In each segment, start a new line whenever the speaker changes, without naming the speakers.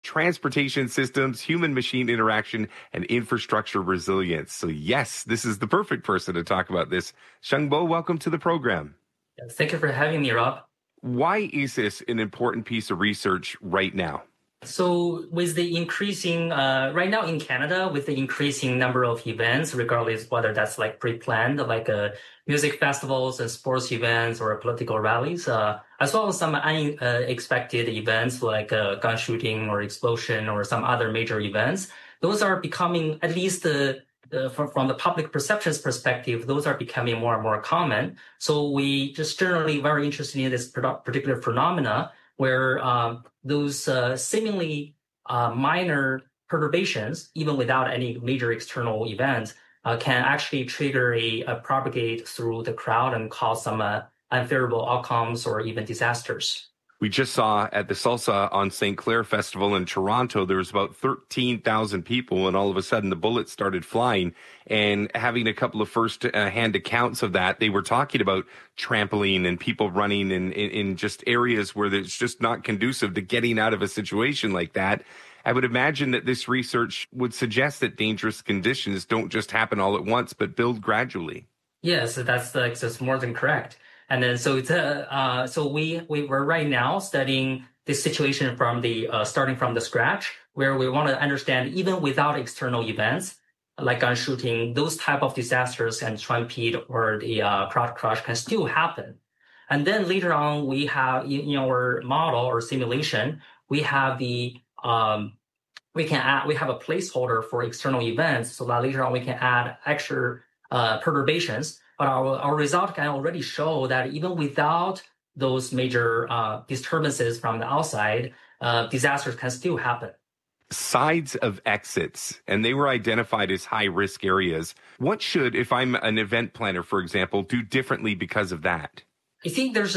transportation systems, human-machine interaction, and infrastructure resilience. So yes, this is the perfect person to talk about this. Shengbo, welcome to the program.
Thank you for having me, Rob.
Why is this an important piece of research right now?
So with the increasing, right now in Canada, with the increasing number of events, regardless whether that's like pre-planned, like music festivals and sports events or political rallies, as well as some unexpected events like gun shooting or explosion or some other major events, those are becoming, at least from the public perceptions perspective, those are becoming more and more common. So we just generally very interested in this particular phenomena where those seemingly minor perturbations, even without any major external events, can actually trigger a propagate through the crowd and cause some unfavorable outcomes or even disasters.
We just saw at the Salsa on St. Clair Festival in Toronto, there was about 13,000 people, and all of a sudden the bullets started flying. And having a couple of first-hand accounts of that, they were talking about trampling and people running in just areas where it's just not conducive to getting out of a situation like that. I would imagine that this research would suggest that dangerous conditions don't just happen all at once, but build gradually.
Yes, that's more than correct. And then so it's so we were right now studying this situation from the starting from the scratch, where we want to understand even without external events like gun shooting, those type of disasters and stampede or the crowd crush can still happen. And then later on, we have in our model or simulation, we have the we have a placeholder for external events, so that later on we can add extra perturbations. But our result can already show that even without those major disturbances from the outside, disasters can still happen.
Sides of exits, and they were identified as high-risk areas. What should, if I'm an event planner, for example, do differently because of that?
I think there's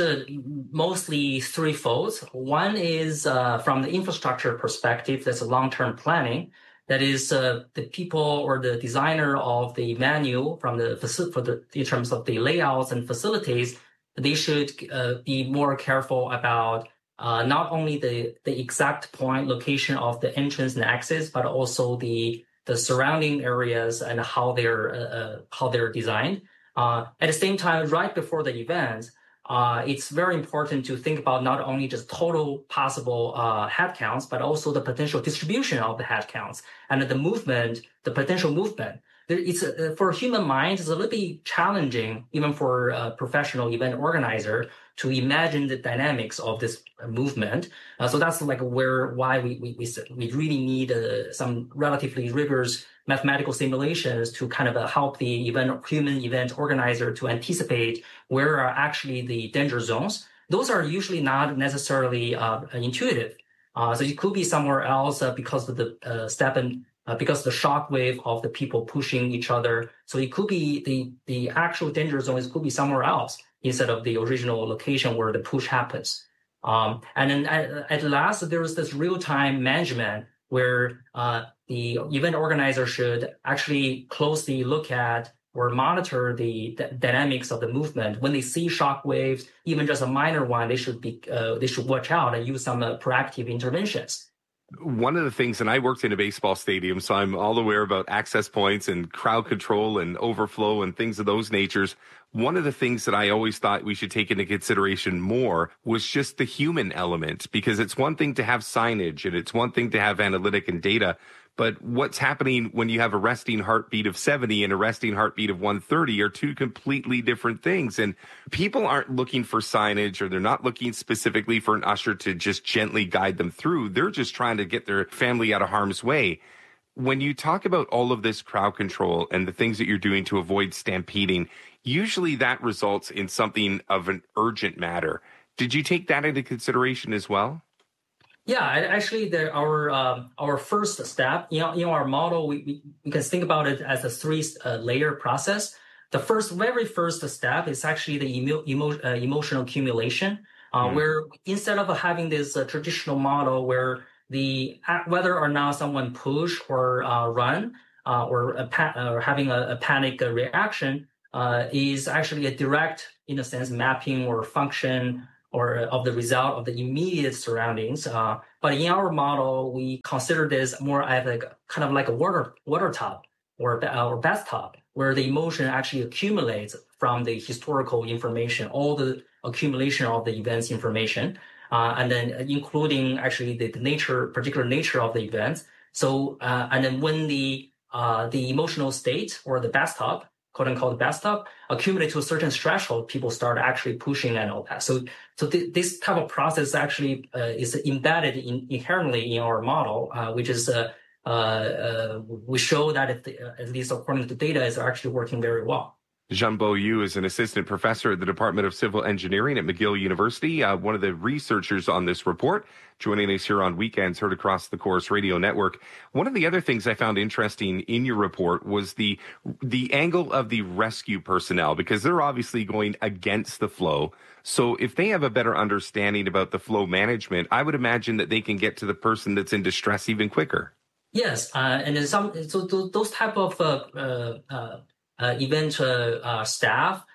mostly threefold. One is from the infrastructure perspective, that's a long-term planning. That is the people or the designer of the venue from in terms of the layouts and facilities, they should be more careful about not only the exact point location of the entrance and exits, but also the surrounding areas and how they're designed. At the same time, right before the event, it's very important to think about not only just total possible head counts, but also the potential distribution of the head counts and the potential movement. It's for human mind, it's a little bit challenging, even for a professional event organizer, to imagine the dynamics of this movement. So that's like why we really need some relatively rigorous mathematical simulations to kind of help the human event organizer to anticipate where are actually the danger zones. Those are usually not necessarily intuitive. So it could be somewhere else because of the because of the shock wave of the people pushing each other. So it could be the actual danger zones could be somewhere else instead of the original location where the push happens. And then at last, there is this real-time management where the event organizer should actually closely look at or monitor the dynamics of the movement. When they see shock waves, even just a minor one, they should watch out and use some proactive interventions.
One of the things, and I worked in a baseball stadium, so I'm all aware about access points and crowd control and overflow and things of those natures. One of the things that I always thought we should take into consideration more was just the human element, because it's one thing to have signage and it's one thing to have analytic and data, but what's happening when you have a resting heartbeat of 70 and a resting heartbeat of 130 are two completely different things. And people aren't looking for signage, or they're not looking specifically for an usher to just gently guide them through. They're just trying to get their family out of harm's way. When you talk about all of this crowd control and the things that you're doing to avoid stampeding, usually that results in something of an urgent matter. Did you take that into consideration as well?
Yeah, actually, our first step, in our model, we can think about it as a three-layer process. The very first step is actually the emotional accumulation, where instead of having this traditional model where whether or not someone push or run or having a panic reaction is actually a direct, in a sense, mapping or function or of the result of the immediate surroundings. But in our model, we consider this more as kind of like a water tub or bathtub, where the emotion actually accumulates from the historical information, all the accumulation of the events information, and then including actually the particular nature of the events. So, and then when the emotional state or the bathtub, quote unquote bathtub, accumulate to a certain threshold, people start actually pushing and all that. So this type of process actually is embedded inherently in our model, which is we show that at least according to data, is actually working very well.
Zhengbo Yu is an assistant professor at the Department of Civil Engineering at McGill University, one of the researchers on this report, joining us here on Weekends, heard across the Corus Radio Network. One of the other things I found interesting in your report was the angle of the rescue personnel, because they're obviously going against the flow. So if they have a better understanding about the flow management, I would imagine that they can get to the person that's in distress even quicker.
Yes, and then those type of event staff,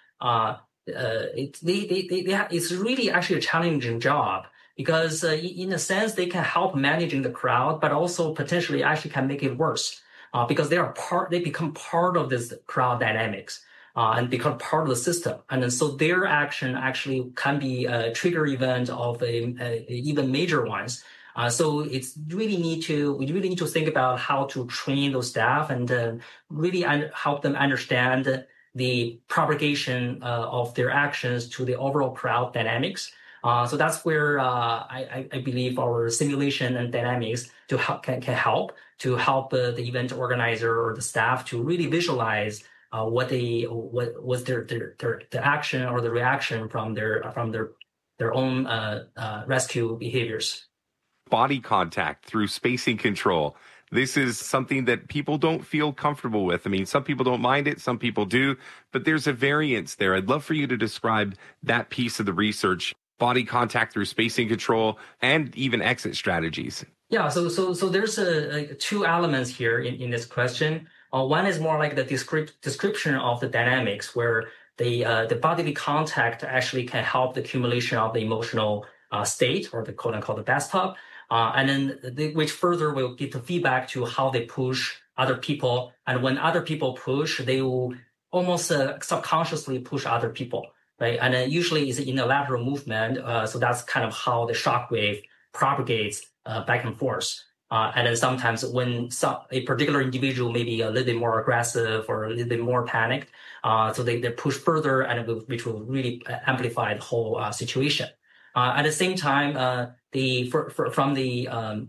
it's really actually a challenging job, because in a sense they can help managing the crowd, but also potentially actually can make it worse, because they become part of this crowd dynamics and become part of the system, and then so their action actually can be a trigger event of even major ones. So we really need to think about how to train those staff and really help them understand the propagation of their actions to the overall crowd dynamics. So that's where I believe our simulation and dynamics can help the event organizer or the staff to really visualize what was the action or the reaction from their own rescue behaviors.
Body contact through spacing control. This is something that people don't feel comfortable with. I mean, some people don't mind it, some people do, but there's a variance there. I'd love for you to describe that piece of the research, body contact through spacing control, and even exit strategies.
Yeah, so there's two elements here in this question. One is more like the description of the dynamics, where the bodily contact actually can help the accumulation of the emotional state, or the quote unquote the bathtub. And then which further will give the feedback to how they push other people. And when other people push, they will almost subconsciously push other people, right? And then usually it's in a lateral movement. So that's kind of how the shock wave propagates back and forth. And then sometimes when a particular individual may be a little bit more aggressive or a little bit more panicked, so they push further, and which will really amplify the whole situation. At the same time, from the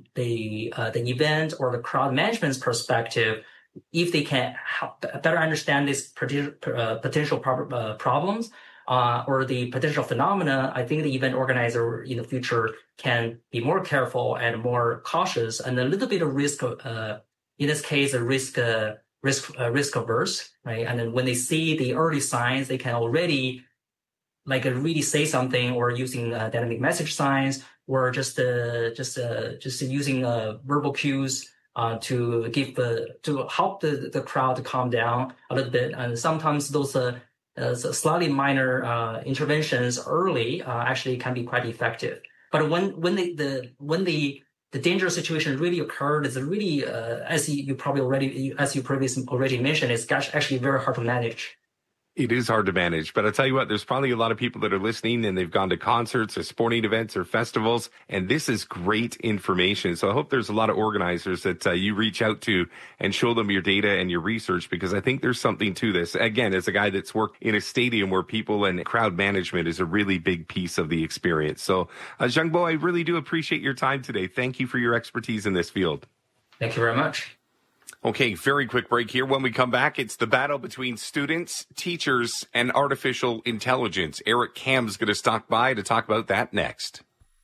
event or the crowd management's perspective, if they can better understand these potential problems or the potential phenomena, I think the event organizer in the future can be more careful and more cautious, and a little bit of risk. In this case, a risk averse, right? And then when they see the early signs, they can already really say something, or using dynamic message signs, or just using verbal cues to help the crowd to calm down a little bit. And sometimes those slightly minor interventions early actually can be quite effective. But when the dangerous situation really occurred, it's really as you previously already mentioned, it's actually very hard to manage.
It is hard to manage, but I'll tell you what, there's probably a lot of people that are listening and they've gone to concerts or sporting events or festivals, and this is great information. So I hope there's a lot of organizers that you reach out to and show them your data and your research, because I think there's something to this. Again, as a guy that's worked in a stadium where people and crowd management is a really big piece of the experience. So Zhengbo, I really do appreciate your time today. Thank you for your expertise in this field.
Thank you very much.
Okay, very quick break here. When we come back, it's the battle between students, teachers, and artificial intelligence. Eric Kam's going to stop by to talk about that next.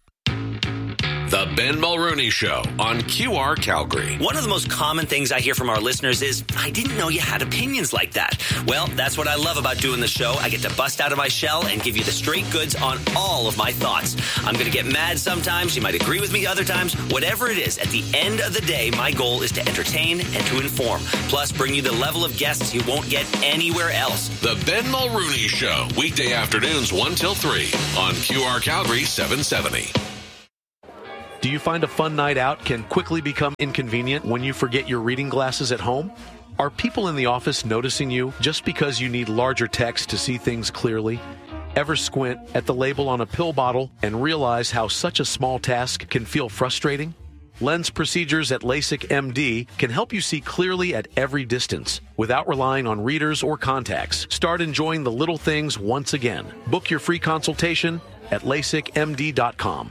The Ben Mulrooney Show on QR Calgary.
One of the most common things I hear from our listeners is, I didn't know you had opinions like that. Well, that's what I love about doing the show. I get to bust out of my shell and give you the straight goods on all of my thoughts. I'm going to get mad sometimes. You might agree with me other times. Whatever it is, at the end of the day, my goal is to entertain and to inform. Plus, bring you the level of guests you won't get anywhere else.
The Ben Mulrooney Show. Weekday afternoons 1 till 3 on QR Calgary 770.
Do you find a fun night out can quickly become inconvenient when you forget your reading glasses at home? Are people in the office noticing you just because you need larger text to see things clearly? Ever squint at the label on a pill bottle and realize how such a small task can feel frustrating? Lens procedures at LASIK MD can help you see clearly at every distance without relying on readers or contacts. Start enjoying the little things once again. Book your free consultation at LASIKMD.com.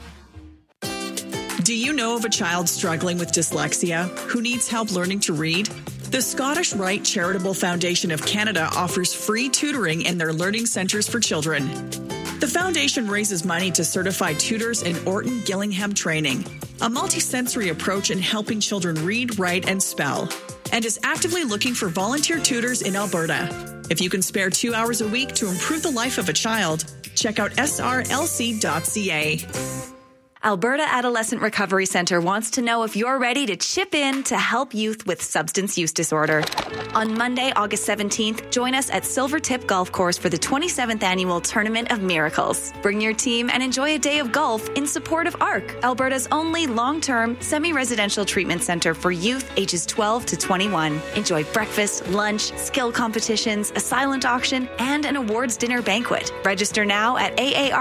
Do you know of a child struggling with dyslexia who needs help learning to read? The Scottish Rite Charitable Foundation of Canada offers free tutoring in their learning centres for children. The foundation raises money to certify tutors in Orton Gillingham training, a multisensory approach in helping children read, write, and spell, and is actively looking for volunteer tutors in Alberta. If you can spare 2 hours a week to improve the life of a child, check out srlc.ca.
Alberta Adolescent Recovery Centre wants to know if you're ready to chip in to help youth with substance use disorder. On Monday, August 17th, join us at Silvertip Golf Course for the 27th Annual Tournament of Miracles. Bring your team and enjoy a day of golf in support of ARC, Alberta's only long-term, semi-residential treatment centre for youth ages 12 to 21. Enjoy breakfast, lunch, skill competitions, a silent auction, and an awards dinner banquet. Register now at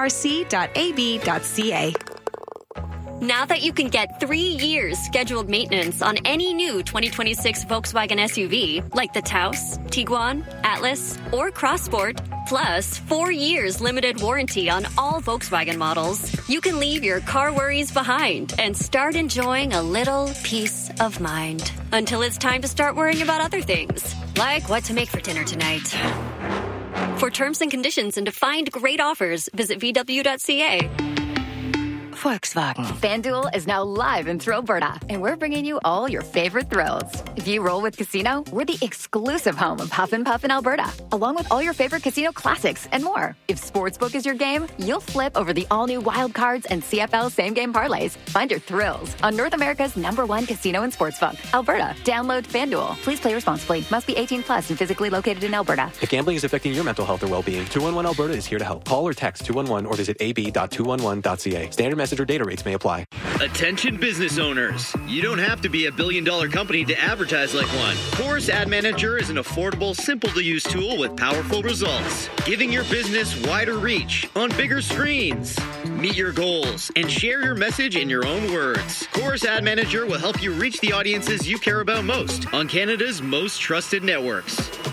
aarc.ab.ca.
Now that you can get 3 years scheduled maintenance on any new 2026 Volkswagen SUV, like the Taos, Tiguan, Atlas, or Crossport, plus 4 years limited warranty on all Volkswagen models, you can leave your car worries behind and start enjoying a little peace of mind. Until it's time to start worrying about other things, like what to make for dinner tonight. For terms and conditions and to find great offers, visit VW.ca.
Volkswagen. FanDuel is now live in Thrillberta, and we're bringing you all your favorite thrills. If you roll with Casino, we're the exclusive home of Huff and Puff in Alberta, along with all your favorite casino classics and more. If Sportsbook is your game, you'll flip over the all-new Wild Cards and CFL same-game parlays. Find your thrills on North America's #1 casino and sportsbook, Alberta. Download FanDuel. Please play responsibly. Must be 18 plus and physically located in Alberta.
If gambling is affecting your mental health or well-being, 211 Alberta is here to help. Call or text 211 or visit ab.211.ca. Standard message or data rates may apply.
Attention business owners. You don't have to be a billion-dollar company to advertise like one. Chorus Ad Manager is an affordable, simple-to-use tool with powerful results, giving your business wider reach on bigger screens. Meet your goals and share your message in your own words. Chorus Ad Manager will help you reach the audiences you care about most on Canada's most trusted networks.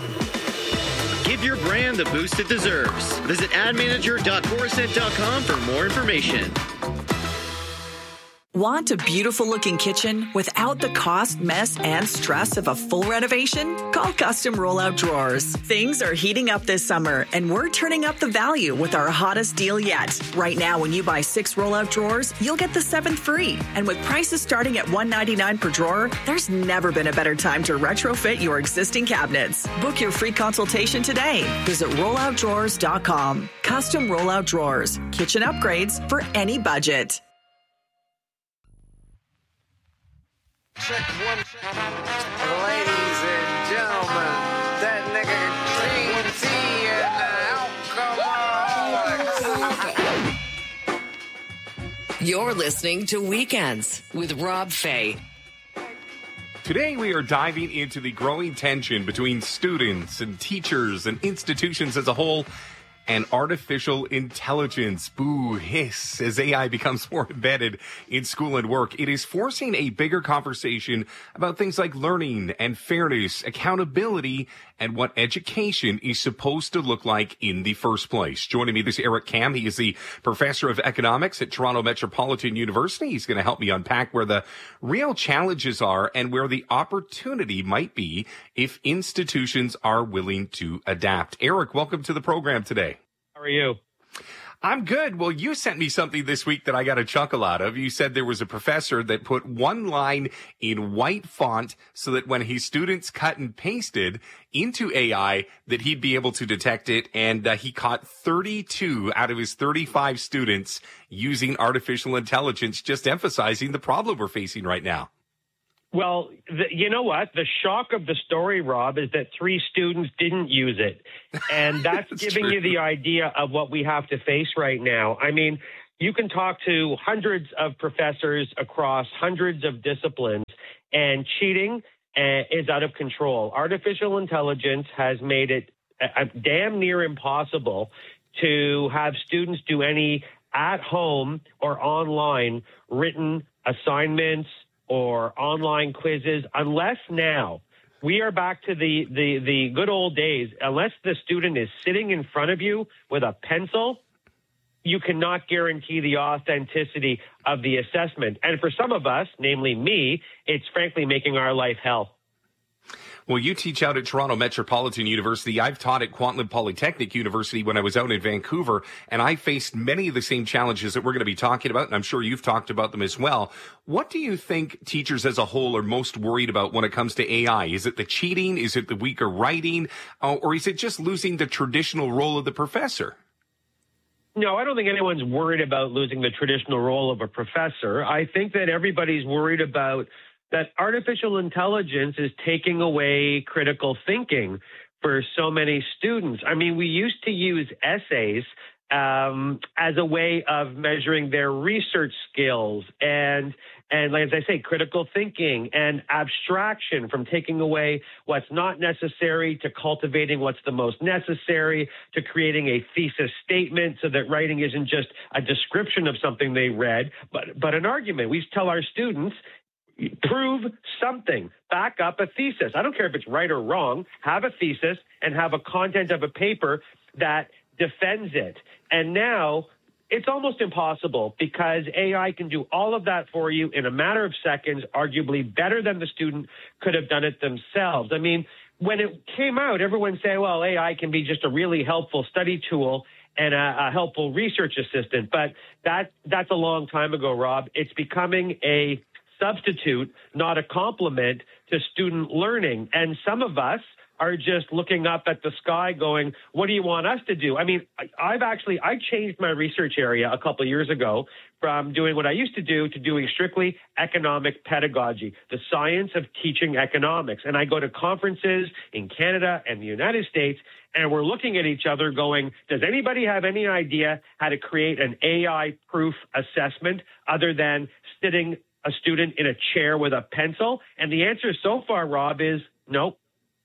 Give your brand the boost it deserves. Visit admanager.chorusnet.com for more information.
Want a beautiful-looking kitchen without the cost, mess, and stress of a full renovation? Call Custom Rollout Drawers. Things are heating up this summer, and we're turning up the value with our hottest deal yet. Right now, when you buy 6 rollout drawers, you'll get the 7th free. And with prices starting at $199 per drawer, there's never been a better time to retrofit your existing cabinets. Book your free consultation today. Visit rolloutdrawers.com. Custom Rollout Drawers. Kitchen upgrades for any budget.
Check one. Ladies and gentlemen, that nigga green tea and alcoholics.
You're listening to Weekends with Rob Fay.
Today we are diving into the growing tension between students and teachers and institutions as a whole and artificial intelligence. Boo, hiss, as AI becomes more embedded in school and work. It is forcing a bigger conversation about things like learning and fairness, accountability, and what education is supposed to look like in the first place. Joining me this is Eric Kam. He is the professor of economics at Toronto Metropolitan University. He's going to help me unpack where the real challenges are and where the opportunity might be if institutions are willing to adapt. Eric, welcome to the program today.
How are you?
I'm good. Well, you sent me something this week that I got a chuckle out of. You said there was a professor that put one line in white font so that when his students cut and pasted into AI, that he'd be able to detect it. And he caught 32 out of his 35 students using artificial intelligence, just emphasizing the problem we're facing right now.
Well, you know what? The shock of the story, Rob, is that 3 students didn't use it. And that's giving
true.
You the idea of what we have to face right now. I mean, you can talk to hundreds of professors across hundreds of disciplines, and cheating is out of control. Artificial intelligence has made it damn near impossible to have students do any at-home or online written assignments or online quizzes, unless now we are back to the good old days. Unless the student is sitting in front of you with a pencil, you cannot guarantee the authenticity of the assessment. And for some of us, namely me, it's frankly making our life hell.
Well, you teach out at Toronto Metropolitan University. I've taught at Kwantlen Polytechnic University when I was out in Vancouver, and I faced many of the same challenges that we're going to be talking about, and I'm sure you've talked about them as well. What do you think teachers as a whole are most worried about when it comes to AI? Is it the cheating? Is it the weaker writing? Or is it just losing the traditional role of the professor?
No, I don't think anyone's worried about losing the traditional role of a professor. I think that everybody's worried about that artificial intelligence is taking away critical thinking for so many students. I mean, we used to use essays as a way of measuring their research skills and like as I say, critical thinking and abstraction, from taking away what's not necessary to cultivating what's the most necessary, to creating a thesis statement so that writing isn't just a description of something they read, but an argument. We tell our students, prove something, back up a thesis. I don't care if it's right or wrong. Have a thesis and have a content of a paper that defends it. And now it's almost impossible because AI can do all of that for you in a matter of seconds, arguably better than the student could have done it themselves. I mean, when it came out, everyone said, well, AI can be just a really helpful study tool and a helpful research assistant. But that's a long time ago, Rob. It's becoming a substitute, not a complement to student learning. And some of us are just looking up at the sky going, what do you want us to do? I mean, I changed my research area a couple of years ago from doing what I used to doing strictly economic pedagogy, the science of teaching economics. And I go to conferences in Canada and the United States, and we're looking at each other going, does anybody have any idea how to create an AI-proof assessment other than sitting a student in a chair with a pencil? And the answer so far, Rob, is nope.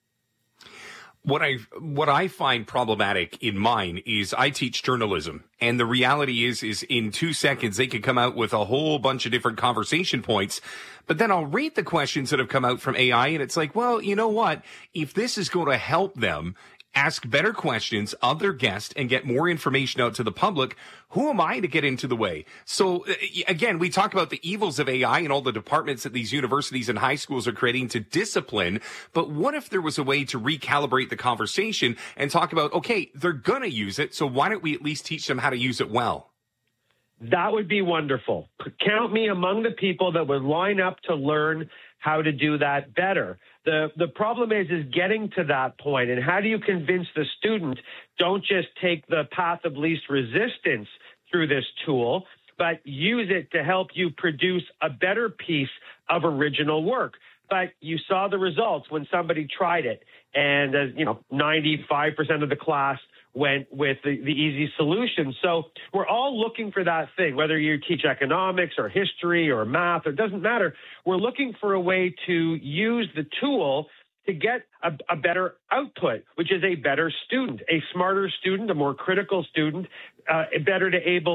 What I find problematic in mine is I teach journalism, and the reality is in 2 seconds they can come out with a whole bunch of different conversation points, but then I'll read the questions that have come out from AI, and it's like, well, you know what? If this is going to help them ask better questions of their guests and get more information out to the public, who am I to get into the way? So again, we talk about the evils of AI and all the departments that these universities and high schools are creating to discipline. But what if there was a way to recalibrate the conversation and talk about, okay, they're going to use it, so why don't we at least teach them how to use it well?
That would be wonderful. Count me among the people that would line up to learn how to do that better. The problem is getting to that point. And how do you convince the student, don't just take the path of least resistance through this tool, but use it to help you produce a better piece of original work? But you saw the results when somebody tried it. And, 95% of the class went with the easy solution. So we're all looking for that thing, whether you teach economics or history or math, it doesn't matter. We're looking for a way to use the tool to get a better output, which is a better student, a smarter student, a more critical student, better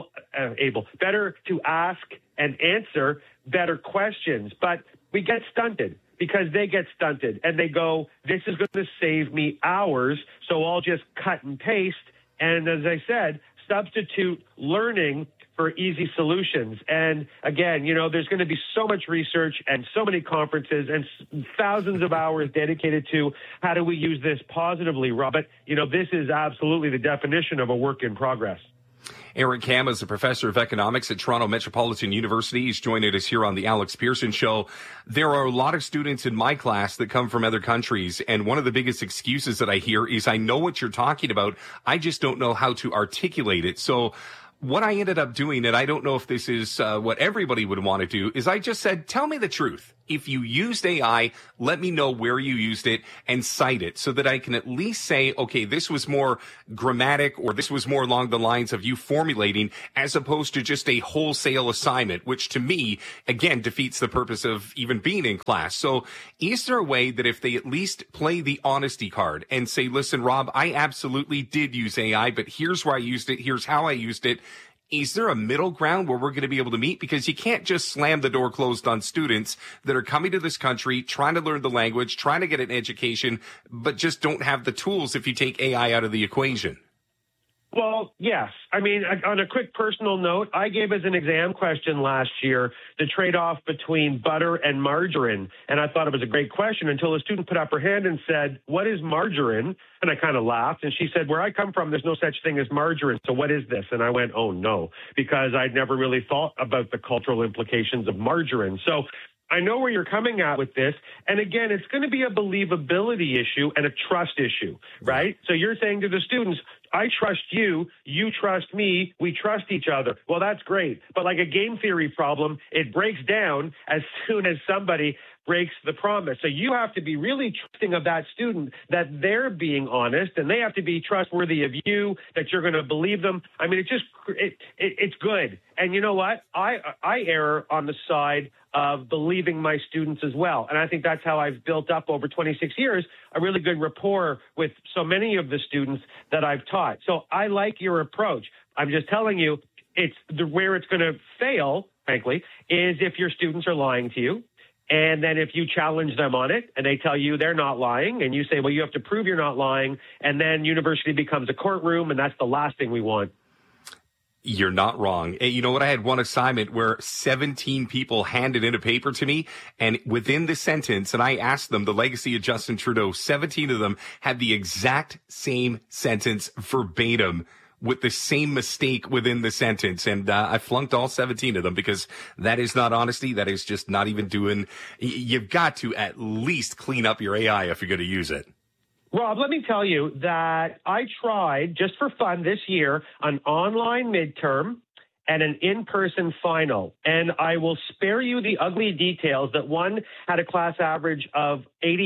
to ask and answer better questions. But we get stunted because they get stunted and they go, this is going to save me hours, so I'll just cut and paste. And as I said, substitute learning for easy solutions. And again, there's going to be so much research and so many conferences and thousands of hours dedicated to how do we use this positively, Rob. But, this is absolutely the definition of a work in progress.
Eric Kam is a professor of economics at Toronto Metropolitan University. He's joining us here on the Alex Pearson Show. There are a lot of students in my class that come from other countries, and one of the biggest excuses that I hear is, I know what you're talking about, I just don't know how to articulate it. So what I ended up doing, and I don't know if this is what everybody would want to do, is I just said, tell me the truth. if you used AI, let me know where you used it and cite it so that I can at least say, okay, this was more grammatic or this was more along the lines of you formulating as opposed to just a wholesale assignment, which to me, again, defeats the purpose of even being in class. So is there a way that if they at least play the honesty card and say, listen, Rob, I absolutely did use AI, but here's where I used it. Here's how I used it. Is there a middle ground where we're going to be able to meet? Because you can't just slam the door closed on students that are coming to this country, trying to learn the language, trying to get an education, but just don't have the tools if you take AI out of the equation.
Well, yes. I mean, on a quick personal note, I gave as an exam question last year the trade-off between butter and margarine, and I thought it was a great question until a student put up her hand and said, what is margarine? And I kind of laughed, and she said, where I come from, there's no such thing as margarine, so what is this? And I went, oh, no, because I'd never really thought about the cultural implications of margarine. So I know where you're coming at with this. And again, it's going to be a believability issue and a trust issue, right? So you're saying to the students, I trust you, you trust me, we trust each other. Well, that's great. But like a game theory problem, it breaks down as soon as somebody breaks the promise. So you have to be really trusting of that student that they're being honest, and they have to be trustworthy of you, that you're going to believe them. I mean, it's good. And you know what? I err on the side of believing my students as well. And I think that's how I've built up over 26 years a really good rapport with so many of the students that I've taught. So I like your approach. I'm just telling you, where it's going to fail, frankly, is if your students are lying to you. And then if you challenge them on it and they tell you they're not lying and you say, well, you have to prove you're not lying, and then university becomes a courtroom, and that's the last thing we want.
You're not wrong. You know what? I had one assignment where 17 people handed in a paper to me, and within the sentence, and I asked them the legacy of Justin Trudeau, 17 of them had the exact same sentence verbatim with the same mistake within the sentence. And I flunked all 17 of them because that is not honesty. That is just not even doing. You've got to at least clean up your AI if you're going to use it.
Rob, let me tell you that I tried, just for fun this year, an online midterm and an in-person final. And I will spare you the ugly details that one had a class average of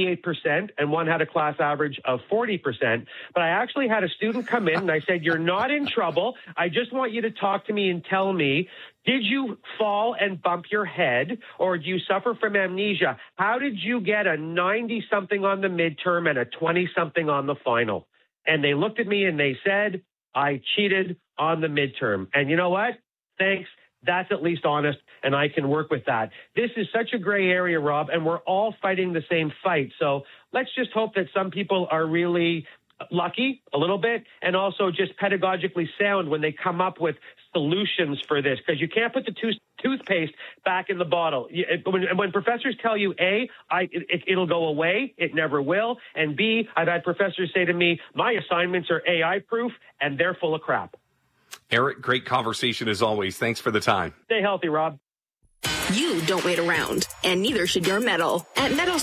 88% and one had a class average of 40%. But I actually had a student come in and I said, you're not in trouble. I just want you to talk to me and tell me, did you fall and bump your head, or do you suffer from amnesia? How did you get a 90-something on the midterm and a 20-something on the final? And they looked at me and they said, I cheated on the midterm. And you know what? Thanks. That's at least honest, and I can work with that. This is such a gray area, Rob, and we're all fighting the same fight. So let's just hope that some people are really lucky a little bit and also just pedagogically sound when they come up with solutions for this, because you can't put the toothpaste back in the bottle. When professors tell you, A, it'll go away, it never will, and B, I've had professors say to me, my assignments are AI-proof, and they're full of crap.
Eric, great conversation as always. Thanks for the time.
Stay healthy, Rob.
You don't wait around, and neither should your metal. At Metal.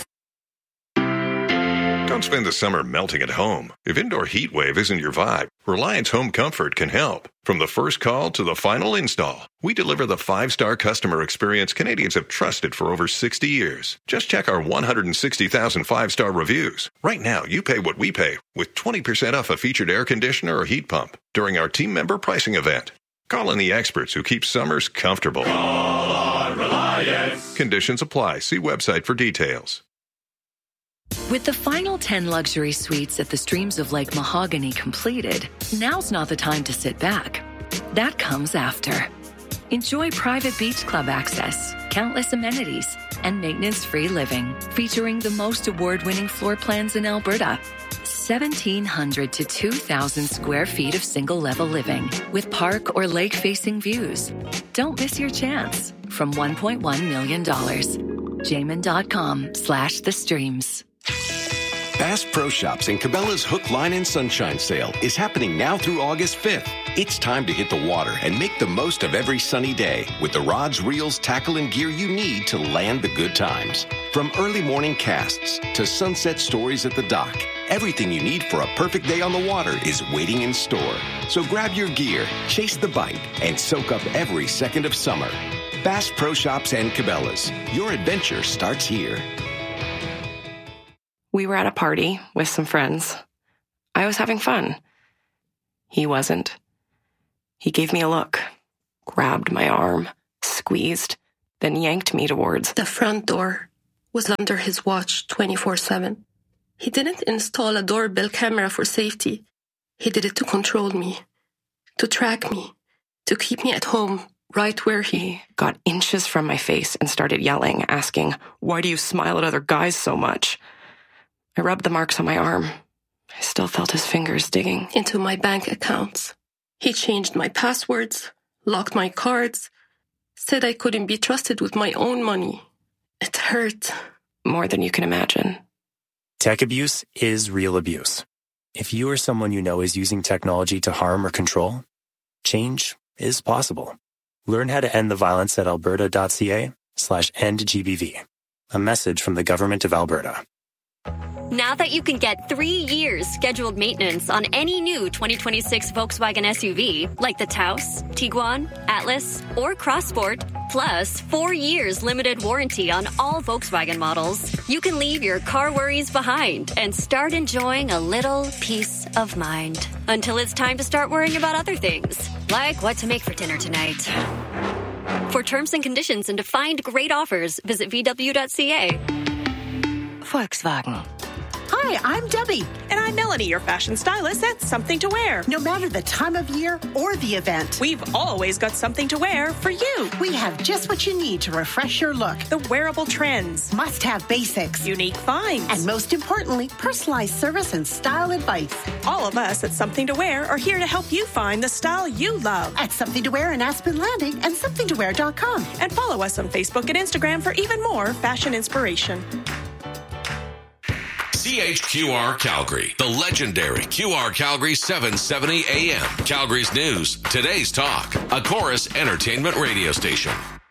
Don't spend the summer melting at home. If indoor heat wave isn't your vibe, Reliance Home Comfort can help. From the first call to the final install, we deliver the 5-star customer experience Canadians have trusted for over 60 years. Just check our 160,000 5-star reviews. Right now, you pay what we pay with 20% off a featured air conditioner or heat pump during our team member pricing event. Call in the experts who keep summers comfortable.
Call on Reliance.
Conditions apply. See website for details.
With the final 10 luxury suites at the Streams of Lake Mahogany completed, now's not the time to sit back. That comes after. Enjoy private beach club access, countless amenities, and maintenance-free living, featuring the most award-winning floor plans in Alberta. 1,700 to 2,000 square feet of single-level living with park or lake-facing views. Don't miss your chance. From $1.1 million. Jamin.com/the streams.
Bass Pro Shops and Cabela's Hook, Line, and Sunshine sale is happening now through August 5th. It's time to hit the water and make the most of every sunny day with the rods, reels, tackle, and gear you need to land the good times. From early morning casts to sunset stories at the dock, everything you need for a perfect day on the water is waiting in store. So grab your gear, chase the bite, and soak up every second of summer. Bass Pro Shops and Cabela's. Your adventure starts here.
We were at a party with some friends. I was having fun. He wasn't. He gave me a look, grabbed my arm, squeezed, then yanked me towards
the front door. Was under his watch 24/7. He didn't install a doorbell camera for safety. He did it to control me, to track me, to keep me at home, right where
he got inches from my face and started yelling, asking, "Why do you smile at other guys so much?" I rubbed the marks on my arm. I still felt his fingers digging
into my bank accounts. He changed my passwords, locked my cards, said I couldn't be trusted with my own money. It hurt.
More than you can imagine.
Tech abuse is real abuse. If you or someone you know is using technology to harm or control, change is possible. Learn how to end the violence at alberta.ca/endgbv. A message from the Government of Alberta.
Now that you can get 3 years scheduled maintenance on any new 2026 Volkswagen SUV, like the Taos, Tiguan, Atlas, or Crossport, plus 4 years limited warranty on all Volkswagen models, you can leave your car worries behind and start enjoying a little peace of mind. Until it's time to start worrying about other things, like what to make for dinner tonight. For terms and conditions and to find great offers, visit VW.ca.
Volkswagen.
Hi, I'm Debbie.
And I'm Melanie, your fashion stylist at Something to Wear.
No matter the time of year or the event,
we've always got something to wear for you.
We have just what you need to refresh your look.
The wearable trends.
Must-have basics.
Unique finds.
And most importantly, personalized service and style advice.
All of us at Something to Wear are here to help you find the style you love.
At Something to Wear in Aspen Landing and somethingtowear.com.
And follow us on Facebook and Instagram for even more fashion inspiration.
CHQR Calgary, the legendary QR Calgary 770 AM. Calgary's news, today's talk, a Chorus entertainment radio station.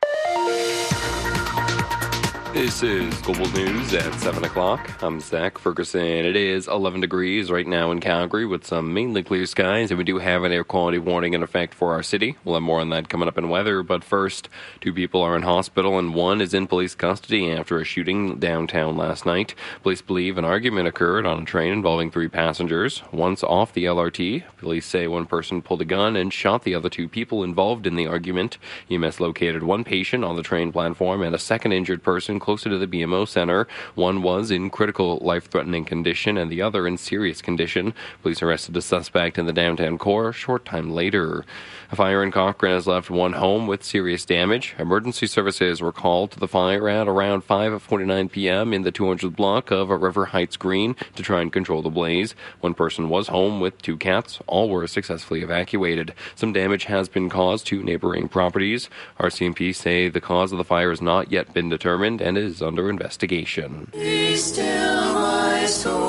This is Global News at 7 o'clock. I'm Zach Ferguson. It is 11 degrees right now in Calgary with some mainly clear skies, and we do have an air quality warning in effect for our city. We'll have more on that coming up in weather, but first, 2 people are in hospital and 1 is in police custody after a shooting downtown last night. Police believe an argument occurred on a train involving 3 passengers. Once off the LRT, police say one person pulled a gun and shot the other 2 people involved in the argument. EMS located 1 patient on the train platform and a second injured person closer to the BMO Center. One was in critical life-threatening condition and the other in serious condition. Police arrested a suspect in the downtown core a short time later. A fire in Cochrane has left 1 home with serious damage. Emergency services were called to the fire at around 5:49 p.m. in the 200th block of River Heights Green to try and control the blaze. 1 person was home with 2 cats. All were successfully evacuated. Some damage has been caused to neighboring properties. RCMP say the cause of the fire has not yet been determined and is under investigation.
Be still my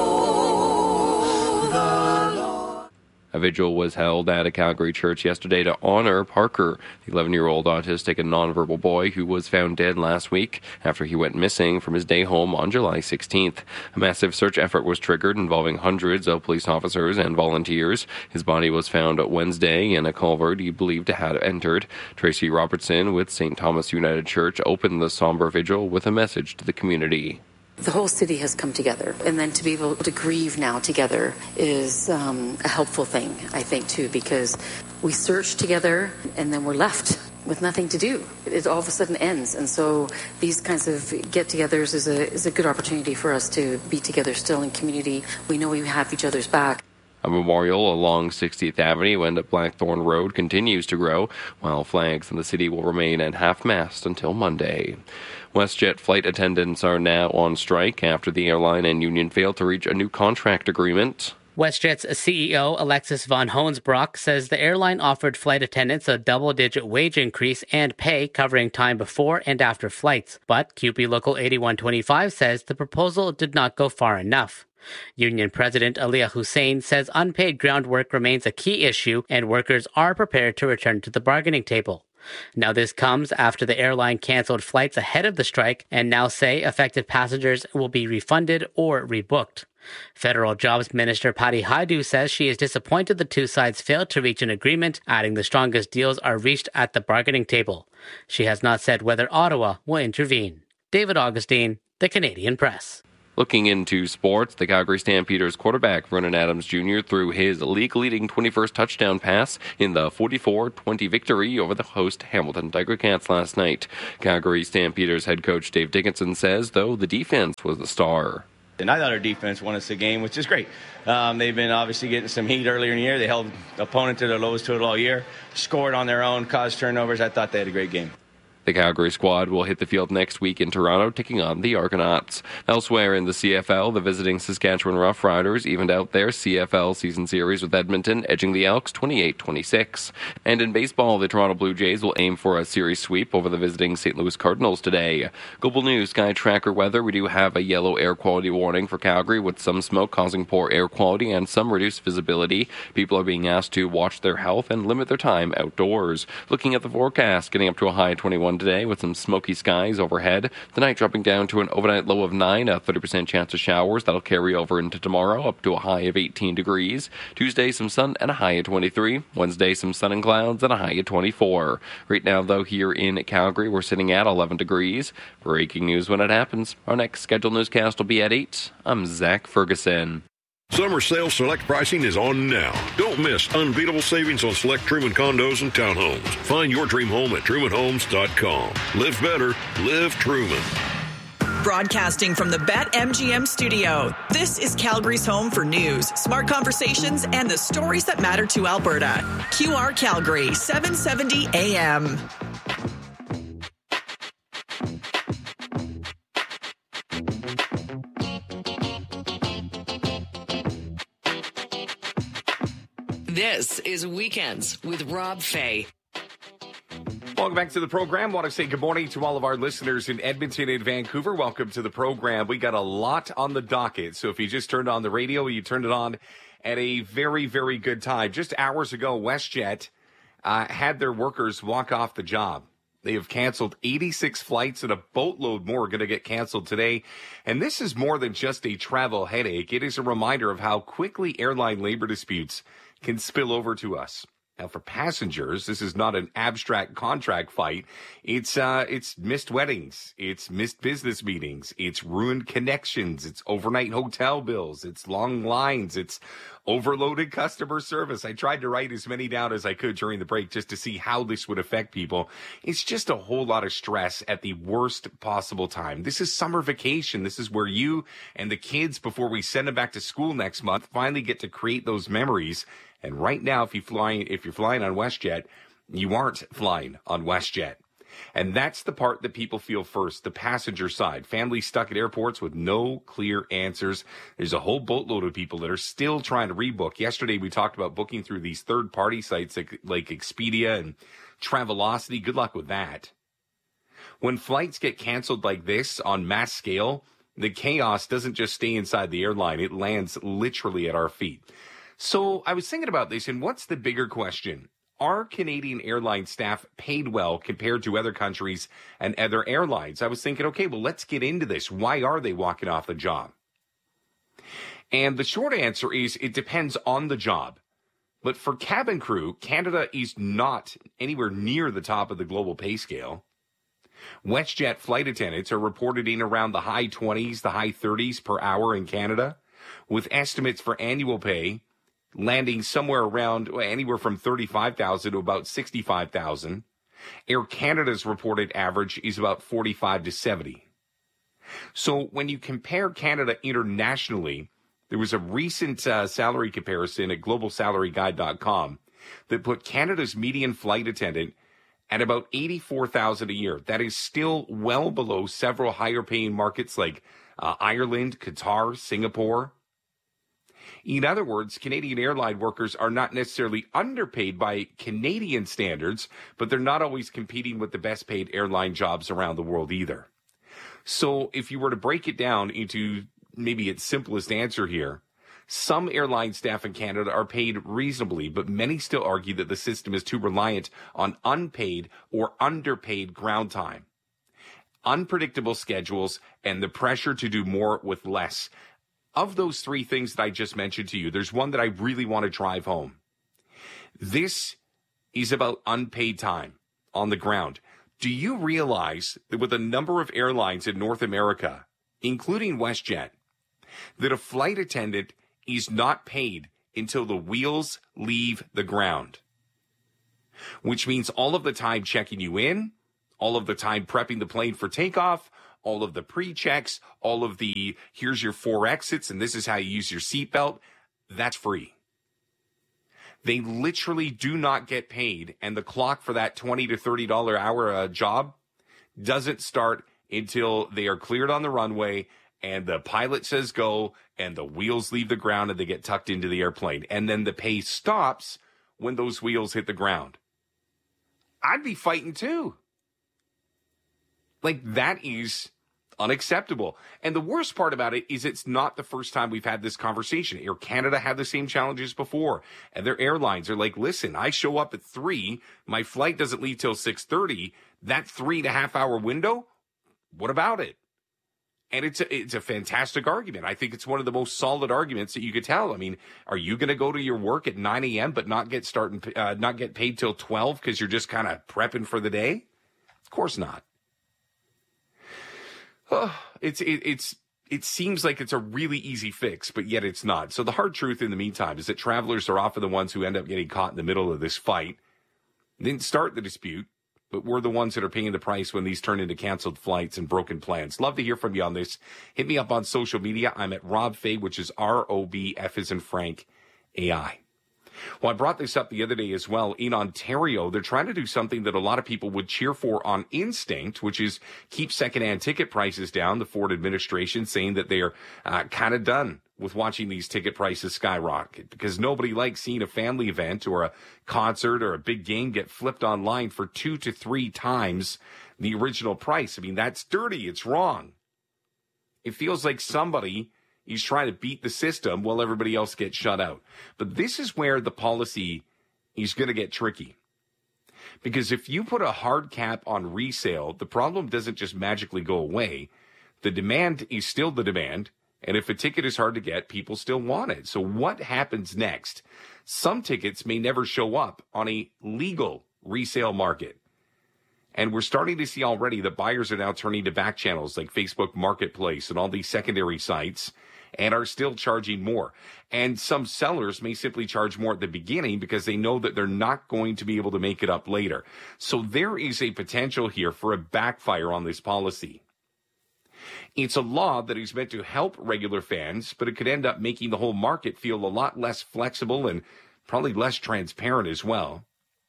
soul, the Lord.
A vigil was held at a Calgary church yesterday to honor Parker, the 11-year-old autistic and nonverbal boy who was found dead last week after he went missing from his day home on July 16th. A massive search effort was triggered involving hundreds of police officers and volunteers. His body was found Wednesday in a culvert he believed to have entered. Tracy Robertson with St. Thomas United Church opened the somber vigil with a message to the community.
The whole city has come together, and then to be able to grieve now together is a helpful thing, I think, too, because we search together and then we're left with nothing to do. It all of a sudden ends, and so these kinds of get-togethers is a good opportunity for us to be together still in community. We know we have each other's back.
A memorial along 60th Avenue and at Blackthorn Road continues to grow, while flags in the city will remain at half-mast until Monday. WestJet flight attendants are now on strike after the airline and union failed to reach a new contract agreement.
WestJet's CEO, Alexis von Hoensbroek, says the airline offered flight attendants a double-digit wage increase and pay covering time before and after flights. But QP Local 8125 says the proposal did not go far enough. Union President Aliyah Hussein says unpaid ground work remains a key issue and workers are prepared to return to the bargaining table. Now this comes after the airline canceled flights ahead of the strike and now say affected passengers will be refunded or rebooked. Federal Jobs Minister Patty Hajdu says she is disappointed the 2 sides failed to reach an agreement, adding the strongest deals are reached at the bargaining table. She has not said whether Ottawa will intervene. David Augustine, The Canadian Press.
Looking into sports, the Calgary Stampeders quarterback Vernon Adams Jr. threw his league-leading 21st touchdown pass in the 44-20 victory over the host Hamilton Tiger Cats last night. Calgary Stampeders head coach Dave Dickinson says, though, the defense was the star.
And I thought our defense won us the game, which is great. They've been obviously getting some heat earlier in the year. They held the opponent to their lowest total all year, scored on their own, caused turnovers. I thought they had a great game.
The Calgary squad will hit the field next week in Toronto, taking on the Argonauts. Elsewhere in the CFL, the visiting Saskatchewan Roughriders evened out their CFL season series with Edmonton, edging the Elks 28-26. And in baseball, the Toronto Blue Jays will aim for a series sweep over the visiting St. Louis Cardinals today. Global News Sky Tracker weather, we do have a yellow air quality warning for Calgary with some smoke causing poor air quality and some reduced visibility. People are being asked to watch their health and limit their time outdoors. Looking at the forecast, getting up to a high 21 today with some smoky skies overhead. Tonight dropping down to an overnight low of 9, a 30% chance of showers. That'll carry over into tomorrow up to a high of 18 degrees. Tuesday some sun and a high of 23. Wednesday some sun and clouds and a high of 24. Right now though here in Calgary we're sitting at 11 degrees. Breaking news when it happens. Our next scheduled newscast will be at 8. I'm Zach Ferguson.
Summer sale select pricing is on now. Don't miss unbeatable savings on select Truman condos and townhomes. Find your dream home at trumanhomes.com. Live better, live Truman.
Broadcasting from the BetMGM studio, this is Calgary's home for news, smart conversations, and the stories that matter to Alberta. QR Calgary, 770 AM.
This is Weekends with Rob Fay.
Welcome back to the program. Want to say good morning to all of our listeners in Edmonton and Vancouver. Welcome to the program. We got a lot on the docket. So if you just turned on the radio, you turned it on at a very, very good time. Just hours ago, WestJet had their workers walk off the job. They have canceled 86 flights and a boatload more are going to get canceled today. And this is more than just a travel headache. It is a reminder of how quickly airline labor disputes can spill over to us. Now, for passengers, this is not an abstract contract fight. It's missed weddings. It's missed business meetings. It's ruined connections. It's overnight hotel bills. It's long lines. It's overloaded customer service. I tried to write as many down as I could during the break just to see how this would affect people. It's just a whole lot of stress at the worst possible time. This is summer vacation. This is where you and the kids, before we send them back to school next month, finally get to create those memories. And right now, if you're flying on WestJet, you aren't flying on WestJet. And that's the part that people feel first, the passenger side. Families stuck at airports with no clear answers. There's a whole boatload of people that are still trying to rebook. Yesterday, we talked about booking through these third-party sites like Expedia and Travelocity. Good luck with that. When flights get canceled like this on mass scale, the chaos doesn't just stay inside the airline. It lands literally at our feet. So I was thinking about this, and what's the bigger question? Are Canadian airline staff paid well compared to other countries and other airlines? I was thinking, okay, well, let's get into this. Why are they walking off the job? And the short answer is it depends on the job. But for cabin crew, Canada is not anywhere near the top of the global pay scale. WestJet flight attendants are reported in around the high 20s, the high 30s per hour in Canada, with estimates for annual pay landing somewhere around anywhere from $35,000 to about $65,000. Air Canada's reported average is about $45,000 to $70,000. So when you compare Canada internationally, there was a recent salary comparison at globalsalaryguide.com that put Canada's median flight attendant at about $84,000 a year. That is still well below several higher paying markets like Ireland, Qatar, Singapore. In other words, Canadian airline workers are not necessarily underpaid by Canadian standards, but they're not always competing with the best paid airline jobs around the world either. So if you were to break it down into maybe its simplest answer here, some airline staff in Canada are paid reasonably, but many still argue that the system is too reliant on unpaid or underpaid ground time, unpredictable schedules, and the pressure to do more with less. Of those three things that I just mentioned to you, there's one that I really want to drive home. This is about unpaid time on the ground. Do you realize that with a number of airlines in North America, including WestJet, that a flight attendant is not paid until the wheels leave the ground? Which means all of the time checking you in, all of the time prepping the plane for takeoff, all of the pre-checks, all of the, here's your 4 exits, and this is how you use your seatbelt, that's free. They literally do not get paid, and the clock for that $20 to $30 hour job doesn't start until they are cleared on the runway, and the pilot says go, and the wheels leave the ground, and they get tucked into the airplane. And then the pay stops when those wheels hit the ground. I'd be fighting too. Like, that is unacceptable. And the worst part about it is it's not the first time we've had this conversation. Air Canada had the same challenges before. And their airlines are like, listen, I show up at 3, my flight doesn't leave till 6:30. That 3.5 hour window, what about it? And it's a fantastic argument. I think it's one of the most solid arguments that you could tell. I mean, are you going to go to your work at 9 a.m. but not get paid till 12 because you're just kind of prepping for the day? Of course not. It seems like it's a really easy fix, but yet it's not. So the hard truth in the meantime is that travelers are often the ones who end up getting caught in the middle of this fight. They didn't start the dispute, but we're the ones that are paying the price when these turn into canceled flights and broken plans. Love to hear from you on this. Hit me up on social media. I'm at Rob Fay, which is ROBF as in Frank AI. Well, I brought this up the other day as well. In Ontario, they're trying to do something that a lot of people would cheer for on instinct, which is keep secondhand ticket prices down. The Ford administration saying that they are kind of done with watching these ticket prices skyrocket because nobody likes seeing a family event or a concert or a big game get flipped online for 2 to 3 times the original price. I mean, that's dirty. It's wrong. It feels like somebody is trying to beat the system while everybody else gets shut out. But this is where the policy is going to get tricky. Because if you put a hard cap on resale, the problem doesn't just magically go away. The demand is still the demand. And if a ticket is hard to get, people still want it. So what happens next? Some tickets may never show up on a legal resale market. And we're starting to see already that buyers are now turning to back channels like Facebook Marketplace and all these secondary sites and are still charging more. And some sellers may simply charge more at the beginning because they know that they're not going to be able to make it up later. So there is a potential here for a backfire on this policy. It's a law that is meant to help regular fans, but it could end up making the whole market feel a lot less flexible and probably less transparent as well.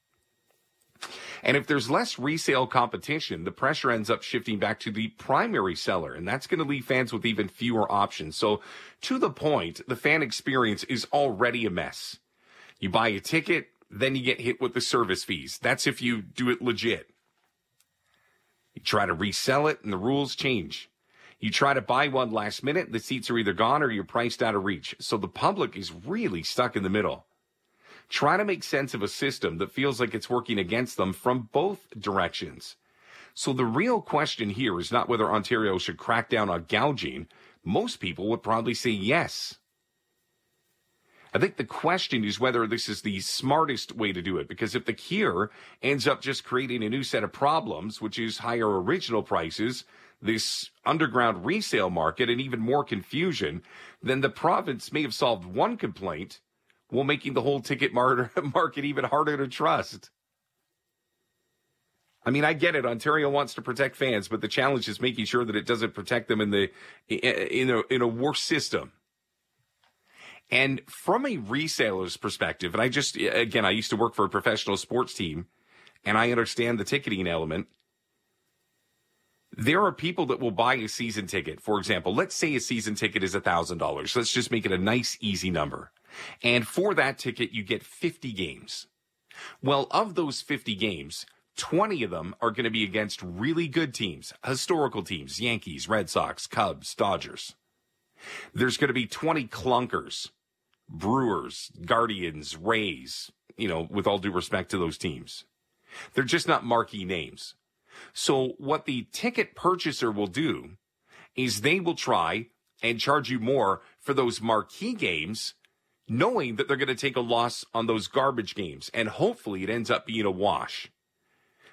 And if there's less resale competition, the pressure ends up shifting back to the primary seller, and that's going to leave fans with even fewer options. So to the point, the fan experience is already a mess. You buy a ticket, then you get hit with the service fees. That's if you do it legit. You try to resell it, and the rules change. You try to buy one last minute, the seats are either gone or you're priced out of reach. So the public is really stuck in the middle. Try to make sense of a system that feels like it's working against them from both directions. So the real question here is not whether Ontario should crack down on gouging. Most people would probably say yes. I think the question is whether this is the smartest way to do it, because if the cure ends up just creating a new set of problems, which is higher original prices, this underground resale market, and even more confusion, then the province may have solved one complaint while making the whole ticket market even harder to trust. I mean, I get it. Ontario wants to protect fans, but the challenge is making sure that it doesn't protect them in a worse system. And from a reseller's perspective, and I used to work for a professional sports team, and I understand the ticketing element. There are people that will buy a season ticket. For example, let's say a season ticket is $1,000. Let's just make it a nice, easy number. And for that ticket, you get 50 games. Well, of those 50 games, 20 of them are going to be against really good teams, historical teams, Yankees, Red Sox, Cubs, Dodgers. There's going to be 20 clunkers, Brewers, Guardians, Rays, with all due respect to those teams. They're just not marquee names. So what the ticket purchaser will do is they will try and charge you more for those marquee games, knowing that they're going to take a loss on those garbage games. And hopefully it ends up being a wash.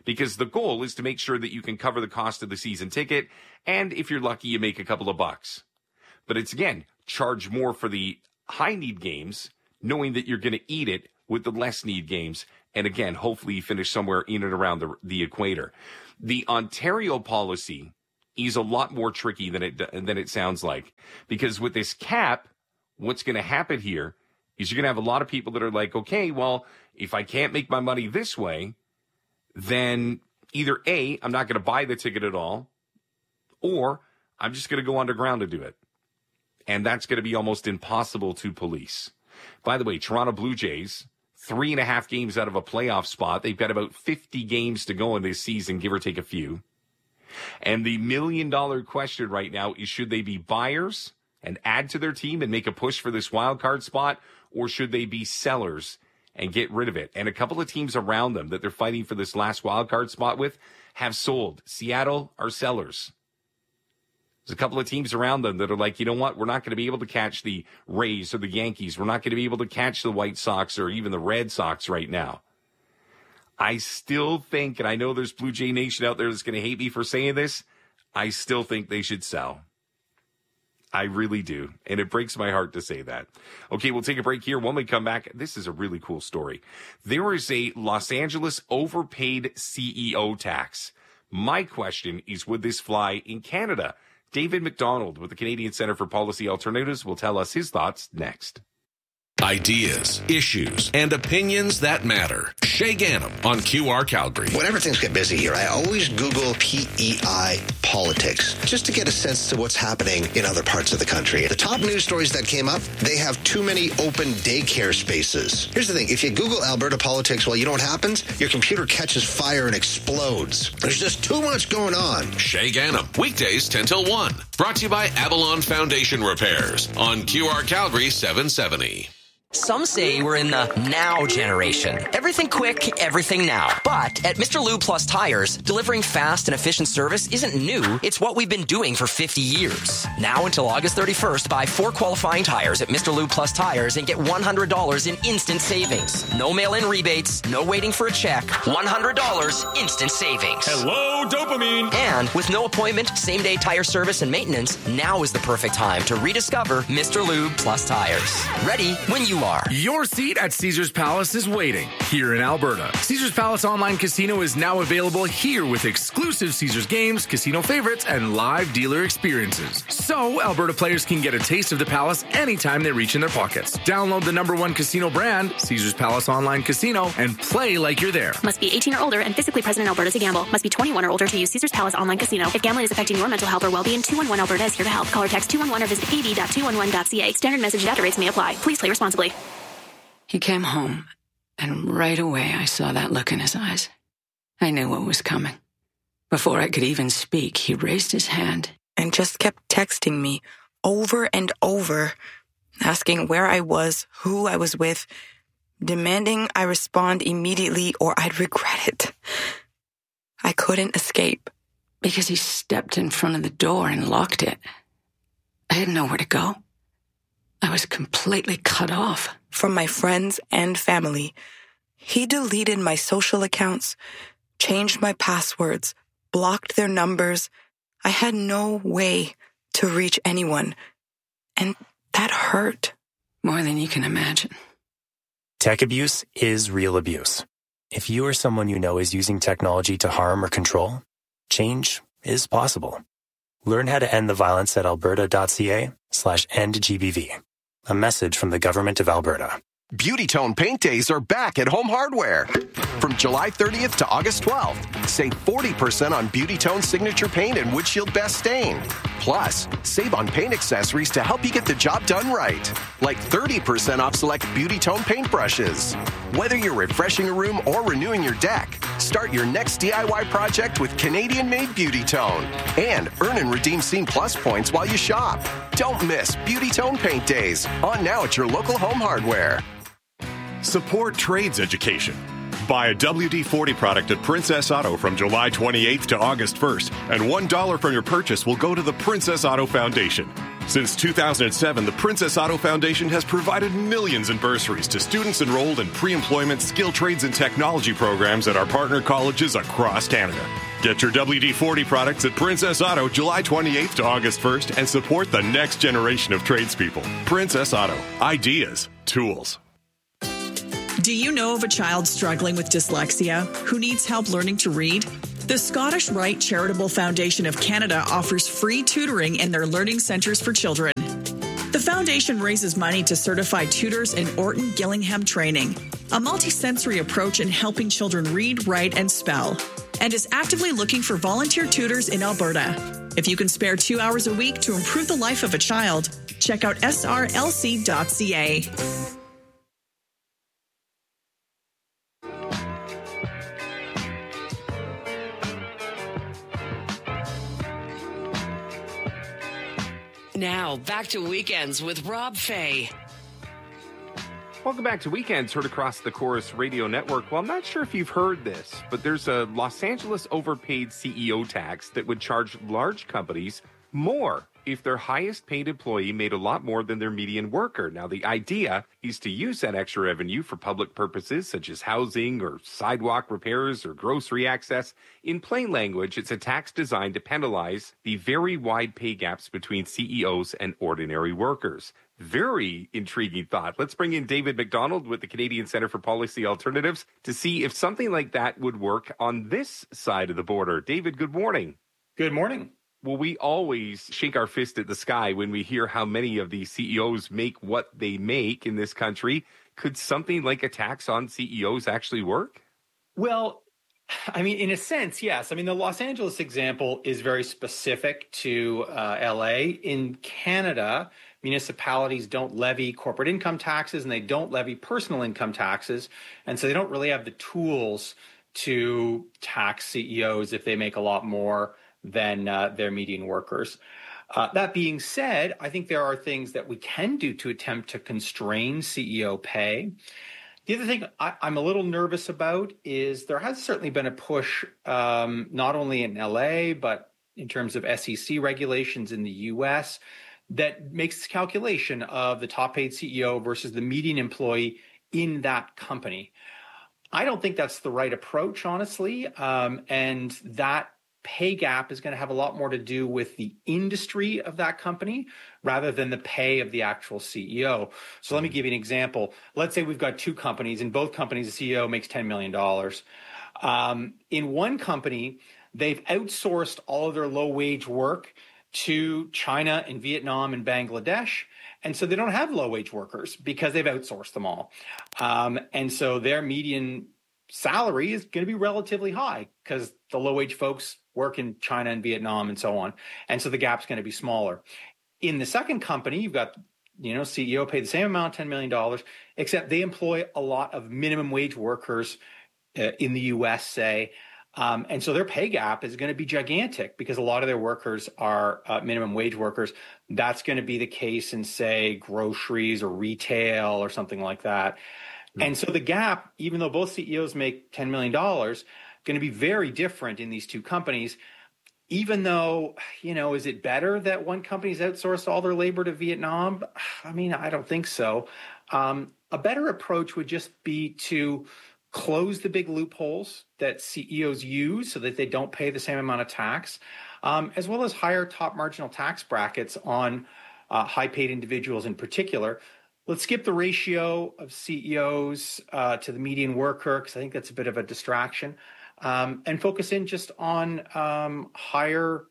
because the goal is to make sure that you can cover the cost of the season ticket. And if you're lucky, you make a couple of bucks. But it's, again, charge more for the high need games, knowing that you're going to eat it with the less need games. And again, hopefully you finish somewhere in and around the equator. The Ontario policy is a lot more tricky than it sounds like, because with this cap, what's going to happen here is you're going to have a lot of people that are like, okay, well, if I can't make my money this way, then either A, I'm not going to buy the ticket at all, or I'm just going to go underground to do it. And that's going to be almost impossible to police. By the way, Toronto Blue Jays, 3.5 games out of a playoff spot. They've got about 50 games to go in this season, give or take a few. And the $1 million question right now is, should they be buyers and add to their team and make a push for this wild card spot, or should they be sellers and get rid of it? And a couple of teams around them that they're fighting for this last wild card spot with have sold. Seattle are sellers. There's a couple of teams around them that are like, you know what? We're not going to be able to catch the Rays or the Yankees. We're not going to be able to catch the White Sox or even the Red Sox right now. I still think, and I know there's Blue Jay Nation out there that's going to hate me for saying this, I still think they should sell. I really do. And it breaks my heart to say that. Okay, we'll take a break here. When we come back, this is a really cool story. There is a Los Angeles overpaid CEO tax. My question is, would this fly in Canada? David McDonald with the Canadian Centre for Policy Alternatives will tell us his thoughts next.
Ideas, issues, and opinions that matter. Shay Gannam on QR Calgary.
Whenever things get busy here, I always Google PEI politics just to get a sense to what's happening in other parts of the country. The top news stories that came up, they have too many open daycare spaces. Here's the thing. If you Google Alberta politics, well, you know what happens? Your computer catches fire and explodes. There's just too much going on.
Shay Gannam, weekdays 10 till 1. Brought to you by Avalon Foundation Repairs on QR Calgary 770.
Some say we're in the now generation. Everything quick, everything now. But at Mr. Lube Plus Tires, delivering fast and efficient service isn't new. It's what we've been doing for 50 years. Now until August 31st, buy 4 qualifying tires at Mr. Lube Plus Tires and get $100 in instant savings. No mail-in rebates, no waiting for a check. $100 instant savings.
Hello, dopamine.
And with no appointment, same-day tire service and maintenance, now is the perfect time to rediscover Mr. Lube Plus Tires. Ready when you are.
Your seat at Caesars Palace is waiting here in Alberta. Caesars Palace Online Casino is now available here with exclusive Caesars games, casino favorites, and live dealer experiences. So Alberta players can get a taste of the Palace anytime they reach in their pockets. Download the #1 casino brand, Caesars Palace Online Casino, and play like you're there.
Must be 18 or older and physically present in Alberta to gamble. Must be 21 or older to use Caesars Palace Online Casino. If gambling is affecting your mental health or well-being, 211 Alberta is here to help. Call or text 211 or visit ad.211.ca. Standard message data rates may apply. Please play responsibly.
He came home, and right away I saw that look in his eyes. I knew what was coming. Before I could even speak, he raised his hand
and just kept texting me over and over, asking where I was, who I was with, demanding I respond immediately or I'd regret it. I couldn't escape.
Because he stepped in front of the door and locked it. I had nowhere to go. I was completely cut off.
From my friends and family. He deleted my social accounts, changed my passwords, blocked their numbers. I had no way to reach anyone. And that hurt.
More than you can imagine.
Tech abuse is real abuse. If you or someone you know is using technology to harm or control, change is possible. Learn how to end the violence at alberta.ca/endgbv. A message from the Government of Alberta.
Beauty Tone Paint Days are back at Home Hardware. From July 30th to August 12th, save 40% on Beauty Tone Signature Paint and Windshield Best Stain. Plus, save on paint accessories to help you get the job done right. Like 30% off select Beauty Tone paintbrushes. Whether you're refreshing a room or renewing your deck, start your next DIY project with Canadian-made Beauty Tone. And earn and redeem Scene Plus points while you shop. Don't miss Beauty Tone Paint Days. On now at your local Home Hardware.
Support trades education. Buy a WD-40 product at Princess Auto from July 28th to August 1st, and $1 from your purchase will go to the Princess Auto Foundation. Since 2007, the Princess Auto Foundation has provided millions in bursaries to students enrolled in pre-employment skill trades and technology programs at our partner colleges across Canada. Get your WD-40 products at Princess Auto July 28th to August 1st and support the next generation of tradespeople. Princess Auto. Ideas. Tools.
Do you know of a child struggling with dyslexia who needs help learning to read? The Scottish Rite Charitable Foundation of Canada offers free tutoring in their learning centres for children. The foundation raises money to certify tutors in Orton Gillingham training, a multisensory approach in helping children read, write, and spell, and is actively looking for volunteer tutors in Alberta. If you can spare 2 hours a week to improve the life of a child, check out srlc.ca.
Now, back to Weekends with Rob Fay.
Welcome back to Weekends, heard across the Chorus Radio Network. Well, I'm not sure if you've heard this, but there's a Los Angeles overpaid CEO tax that would charge large companies more if their highest paid employee made a lot more than their median worker. Now, the idea is to use that extra revenue for public purposes such as housing or sidewalk repairs or grocery access. In plain language, it's a tax designed to penalize the very wide pay gaps between CEOs and ordinary workers. Very intriguing thought. Let's bring in David McDonald with the Canadian Centre for Policy Alternatives to see if something like that would work on this side of the border. David, good morning.
Good morning.
Well, we always shake our fist at the sky when we hear how many of these CEOs make what they make in this country. Could something like a tax on CEOs actually work?
Well, I mean, in a sense, yes. I mean, the Los Angeles example is very specific to LA. In Canada, municipalities don't levy corporate income taxes and they don't levy personal income taxes. And so they don't really have the tools to tax CEOs if they make a lot more than their median workers. That being said, I think there are things that we can do to attempt to constrain CEO pay. The other thing I'm a little nervous about is there has certainly been a push, not only in LA, but in terms of SEC regulations in the US, that makes this calculation of the top paid CEO versus the median employee in that company. I don't think that's the right approach, honestly, and that pay gap is going to have a lot more to do with the industry of that company rather than the pay of the actual CEO. So let me give you an example. Let's say we've got two companies. In both companies, the CEO makes $10 million. In one company, they've outsourced all of their low-wage work to China and Vietnam and Bangladesh. And so they don't have low-wage workers because they've outsourced them all. And so their median salary is going to be relatively high because the low-wage folks work in China and Vietnam and so on. And so the gap's going to be smaller. In the second company, you've got, CEO paid the same amount, $10 million, except they employ a lot of minimum wage workers in the US, say. And so their pay gap is going to be gigantic because a lot of their workers are minimum wage workers. That's going to be the case in, say, groceries or retail or something like that. And so the gap, even though both CEOs make $10 million, going to be very different in these two companies, even though, is it better that one company's outsourced all their labor to Vietnam? I mean, I don't think so. A better approach would just be to close the big loopholes that CEOs use so that they don't pay the same amount of tax, as well as higher top marginal tax brackets on high-paid individuals in particular. Let's skip the ratio of CEOs to the median worker, because I think that's a bit of a distraction, and focus in just on higher,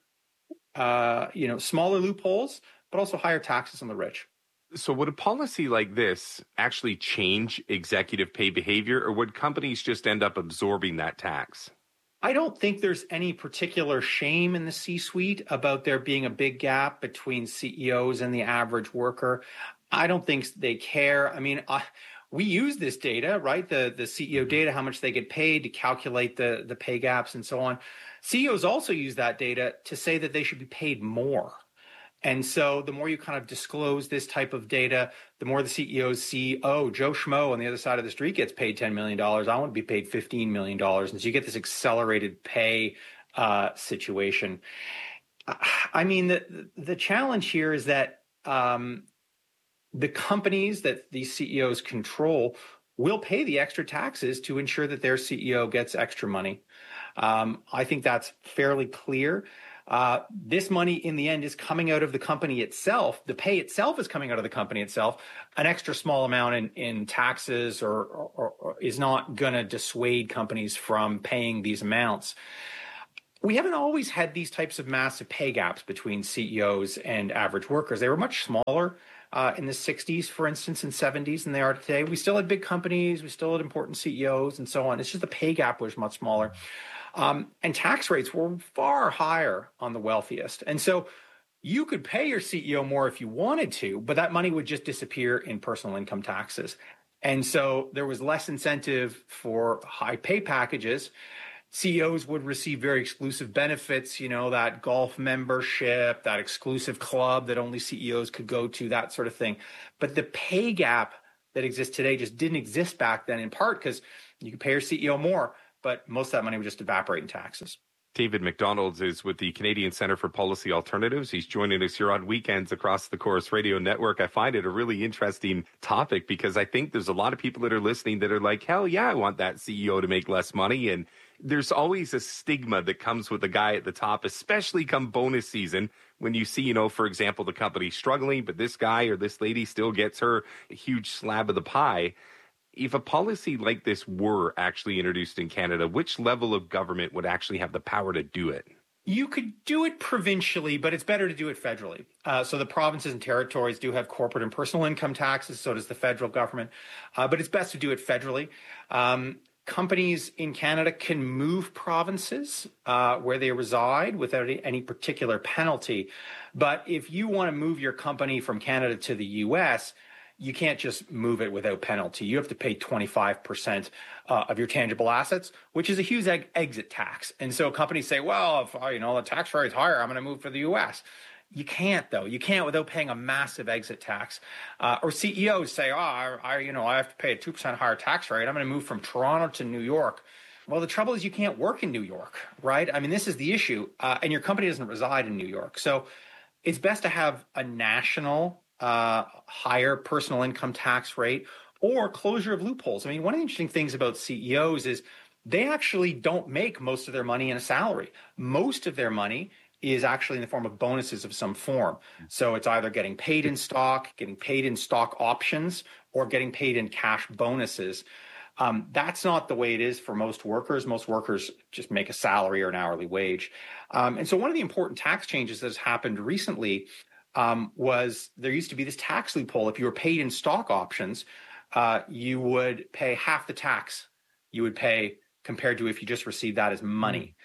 smaller loopholes, but also higher taxes on the rich.
So would a policy like this actually change executive pay behavior, or would companies just end up absorbing that tax?
I don't think there's any particular shame in the C-suite about there being a big gap between CEOs and the average worker. I don't think they care. I mean, we use this data, right? The CEO data, how much they get paid to calculate the pay gaps and so on. CEOs also use that data to say that they should be paid more. And so the more you kind of disclose this type of data, the more the CEOs see, oh, Joe Schmo on the other side of the street gets paid $10 million. I want to be paid $15 million. And so you get this accelerated pay situation. I mean, the challenge here is that the companies that these CEOs control will pay the extra taxes to ensure that their CEO gets extra money. I think that's fairly clear. This money in the end is coming out of the company itself. The pay itself is coming out of the company itself. An extra small amount in taxes or is not going to dissuade companies from paying these amounts. We haven't always had these types of massive pay gaps between CEOs and average workers. They were much smaller in the 60s, for instance, and 70s than they are today. We still had big companies. We still had important CEOs and so on. It's just the pay gap was much smaller. And tax rates were far higher on the wealthiest. And so you could pay your CEO more if you wanted to, but that money would just disappear in personal income taxes. And so there was less incentive for high pay packages. CEOs would receive very exclusive benefits, that golf membership, that exclusive club that only CEOs could go to, that sort of thing. But the pay gap that exists today just didn't exist back then, in part because you could pay your CEO more, but most of that money would just evaporate in taxes.
David McDonald is with the Canadian Centre for Policy Alternatives. He's joining us here on weekends across the Corus Radio Network. I find it a really interesting topic because I think there's a lot of people that are listening that are like, hell yeah, I want that CEO to make less money. And there's always a stigma that comes with the guy at the top, especially come bonus season when you see, for example, the company struggling, but this guy or this lady still gets her a huge slab of the pie. If a policy like this were actually introduced in Canada, which level of government would actually have the power to do it?
You could do it provincially, but it's better to do it federally. So the provinces and territories do have corporate and personal income taxes, so does the federal government. But it's best to do it federally. Companies in Canada can move provinces where they reside without any particular penalty. But if you want to move your company from Canada to the U.S., you can't just move it without penalty. You have to pay 25% of your tangible assets, which is a huge exit tax. And so companies say, well, if the tax rate is higher, I'm going to move for the U.S. You can't, though. You can't without paying a massive exit tax. Or CEOs say, I have to pay a 2% higher tax rate. I'm going to move from Toronto to New York. Well, the trouble is you can't work in New York, right? I mean, this is the issue. And your company doesn't reside in New York. So it's best to have a national higher personal income tax rate or closure of loopholes. I mean, one of the interesting things about CEOs is they actually don't make most of their money in a salary. Most of their money is actually in the form of bonuses of some form. So it's either getting paid in stock, getting paid in stock options, or getting paid in cash bonuses. That's not the way it is for most workers. Most workers just make a salary or an hourly wage. And so one of the important tax changes that has happened recently was there used to be this tax loophole. If you were paid in stock options, you would pay half the tax you would pay compared to if you just received that as money.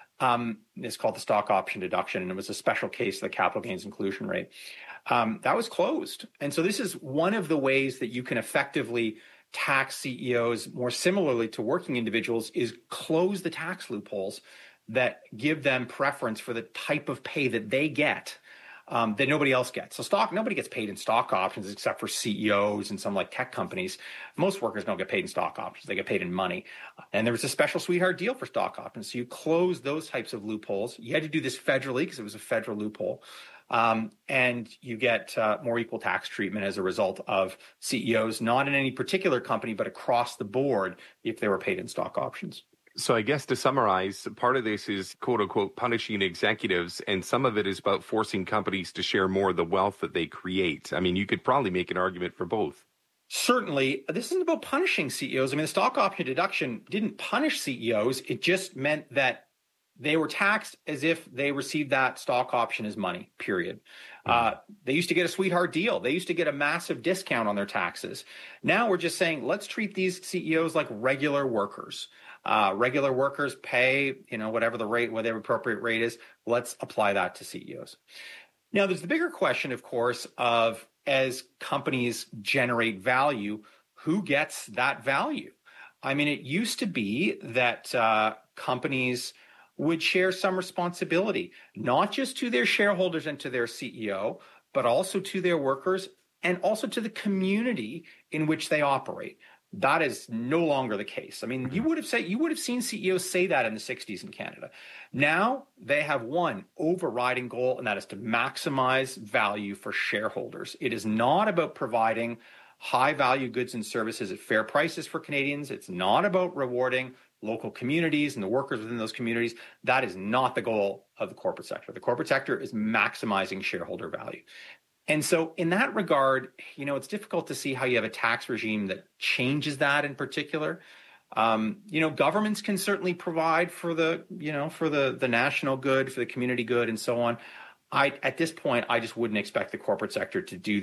It's called the stock option deduction, and it was a special case of the capital gains inclusion rate. That was closed. And so this is one of the ways that you can effectively tax CEOs more similarly to working individuals is close the tax loopholes that give them preference for the type of pay that they get that nobody else gets. So nobody gets paid in stock options except for CEOs and some like tech companies. Most workers don't get paid in stock options. They get paid in money. And there was a special sweetheart deal for stock options. So you close those types of loopholes. You had to do this federally because it was a federal loophole. And you get more equal tax treatment as a result of CEOs, not in any particular company, but across the board if they were paid in stock options.
So I guess to summarize, part of this is, quote unquote, punishing executives, and some of it is about forcing companies to share more of the wealth that they create. I mean, you could probably make an argument for both.
Certainly. This isn't about punishing CEOs. I mean, the stock option deduction didn't punish CEOs. It just meant that they were taxed as if they received that stock option as money, period. They used to get a sweetheart deal. They used to get a massive discount on their taxes. Now we're just saying, let's treat these CEOs like regular workers. Regular workers pay, whatever the rate, whatever appropriate rate is. Let's apply that to CEOs. Now, there's the bigger question, of course, of as companies generate value, who gets that value? I mean, it used to be that companies would share some responsibility, not just to their shareholders and to their CEO, but also to their workers and also to the community in which they operate. That is no longer the case. I mean, you would have seen CEOs say that in the 60s in Canada. Now they have one overriding goal, and that is to maximize value for shareholders. It is not about providing high value goods and services at fair prices for Canadians. It's not about rewarding local communities and the workers within those communities. That is not the goal of the corporate sector. The corporate sector is maximizing shareholder value. And so in that regard, it's difficult to see how you have a tax regime that changes that in particular. Governments can certainly provide for the national good, for the community good, and so on. At this point, I just wouldn't expect the corporate sector to do